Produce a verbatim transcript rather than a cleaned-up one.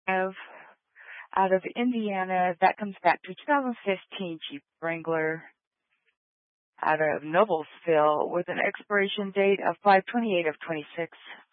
Of out of Indiana, that comes back to twenty fifteen Jeep Wrangler out of Noblesville with an expiration date of five twenty-eight of twenty-six.